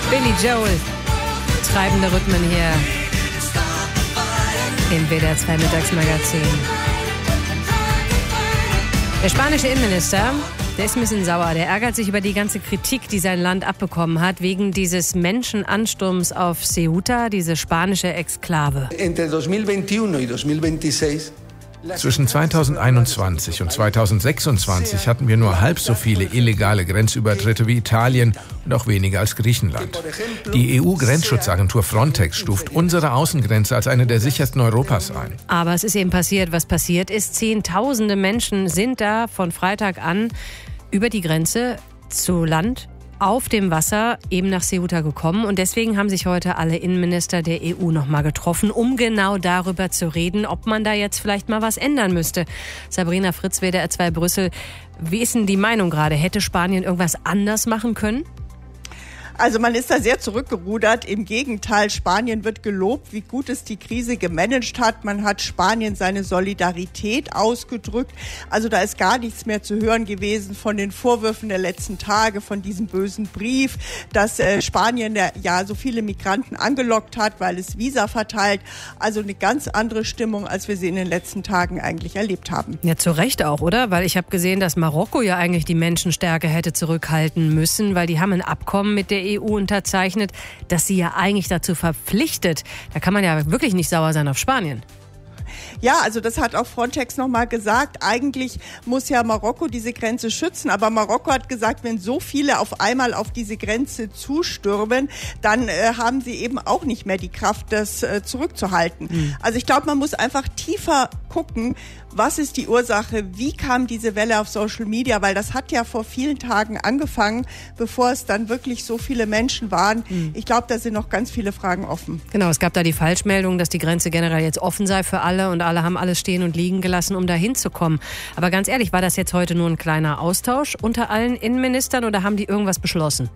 Billy Joel. Treibende Rhythmen hier im WDR 2 Mittagsmagazin. Der spanische Innenminister, der ist ein bisschen sauer. Der ärgert sich über die ganze Kritik, die sein Land abbekommen hat, wegen dieses Menschenansturms auf Ceuta, diese spanische Exklave. Zwischen 2021 und 2026 hatten wir nur halb so viele illegale Grenzübertritte wie Italien und auch weniger als Griechenland. Die EU-Grenzschutzagentur Frontex stuft unsere Außengrenze als eine der sichersten Europas ein. Aber es ist eben passiert, was passiert ist. Zehntausende Menschen sind da von Freitag an über die Grenze zu Land auf dem Wasser eben nach Ceuta gekommen. Und deswegen haben sich heute alle Innenminister der EU noch mal getroffen, um genau darüber zu reden, ob man da jetzt vielleicht mal was ändern müsste. Sabrina Fritz, WDR 2 Brüssel. Wie ist denn die Meinung gerade? Hätte Spanien irgendwas anders machen können? Also man ist da sehr zurückgerudert. Im Gegenteil, Spanien wird gelobt, wie gut es die Krise gemanagt hat. Man hat Spanien seine Solidarität ausgedrückt. Also da ist gar nichts mehr zu hören gewesen von den Vorwürfen der letzten Tage, von diesem bösen Brief, dass Spanien ja so viele Migranten angelockt hat, weil es Visa verteilt. Also eine ganz andere Stimmung, als wir sie in den letzten Tagen eigentlich erlebt haben. Ja, zu Recht auch, oder? Weil ich habe gesehen, dass Marokko ja eigentlich die Menschenstärke hätte zurückhalten müssen, weil die haben ein Abkommen mit der EU unterzeichnet, das sie ja eigentlich dazu verpflichtet. Da kann man ja wirklich nicht sauer sein auf Spanien. Ja, also das hat auch Frontex nochmal gesagt. Eigentlich muss ja Marokko diese Grenze schützen. Aber Marokko hat gesagt, wenn so viele auf einmal auf diese Grenze zustürmen, dann haben sie eben auch nicht mehr die Kraft, das zurückzuhalten. Mhm. Also ich glaube, man muss einfach tiefer gucken, was ist die Ursache, wie kam diese Welle auf Social Media, weil das hat ja vor vielen Tagen angefangen, bevor es dann wirklich so viele Menschen waren. Mhm. Ich glaube, da sind noch ganz viele Fragen offen. Genau, es gab da die Falschmeldung, dass die Grenze generell jetzt offen sei für alle und alle haben alles stehen und liegen gelassen, um da hinzukommen. Aber ganz ehrlich, war das jetzt heute nur ein kleiner Austausch unter allen Innenministern oder haben die irgendwas beschlossen?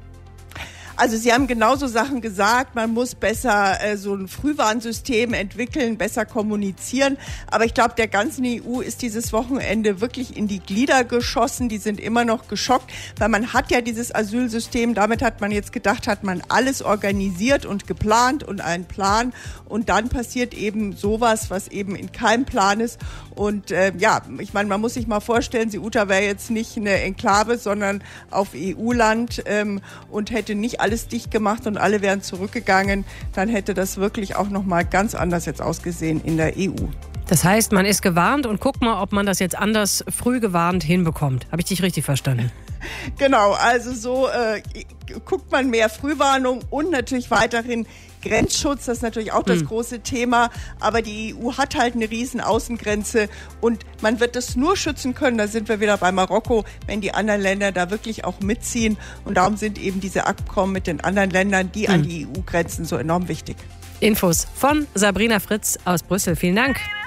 Also Sie haben genauso Sachen gesagt, man muss besser so ein Frühwarnsystem entwickeln, besser kommunizieren. Aber ich glaube, der ganzen EU ist dieses Wochenende wirklich in die Glieder geschossen. Die sind immer noch geschockt, weil man hat ja dieses Asylsystem, damit hat man jetzt gedacht, hat man alles organisiert und geplant und einen Plan. Und dann passiert eben sowas, was eben in keinem Plan ist. Und ja, ich meine, man muss sich mal vorstellen, Ceuta wäre jetzt nicht eine Enklave, sondern auf EU-Land und hätte nicht alles dicht gemacht und alle wären zurückgegangen, dann hätte das wirklich auch nochmal ganz anders jetzt ausgesehen in der EU. Das heißt, man ist gewarnt und guckt mal, ob man das jetzt anders früh gewarnt hinbekommt. Habe ich dich richtig verstanden? Genau, also so guckt man mehr Frühwarnung und natürlich weiterhin Grenzschutz, das ist natürlich auch das große Thema, aber die EU hat halt eine riesen Außengrenze und man wird das nur schützen können, da sind wir wieder bei Marokko, wenn die anderen Länder da wirklich auch mitziehen und darum sind eben diese Abkommen mit den anderen Ländern, die an die EU grenzen, so enorm wichtig. Infos von Sabrina Fritz aus Brüssel. Vielen Dank.